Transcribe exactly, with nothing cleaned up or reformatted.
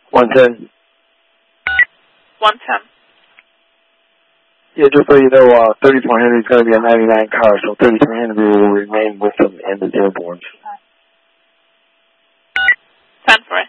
one ten. one ten. Yeah, just so you know, uh, thirty-four Henry is going to be a ninety-nine car, so thirty-four Henry will remain with them in the Dearborns. ten for it.